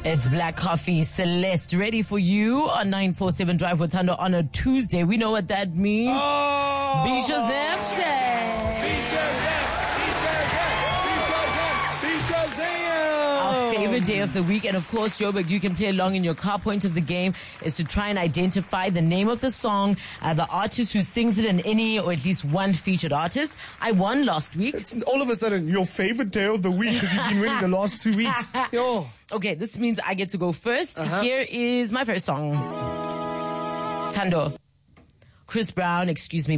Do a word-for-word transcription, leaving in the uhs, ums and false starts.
It's Black Coffee, Celeste, ready for you on nine four seven Drive with Thando on a Tuesday. We know what that means. Oh! Bisha Our favorite day of the week. And of course, Joburg, you can play along in your car. Point of the game is to try and identify the name of the song, uh, the artist who sings it, and any or at least one featured artist. I won last week. It's all of a sudden your favorite day of the week because you've been winning the last two weeks. Yo. Okay, this means I get to go first. Uh-huh. Here is my first song. Thando. Chris Brown, Excuse Me.